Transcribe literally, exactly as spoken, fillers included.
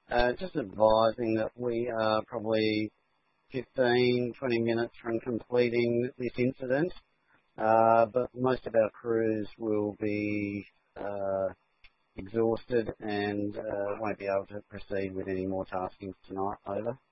Uh, just advising that we are probably fifteen, twenty minutes from completing this incident, uh, but most of our crews will be uh, exhausted and uh, won't be able to proceed with any more taskings tonight. Over.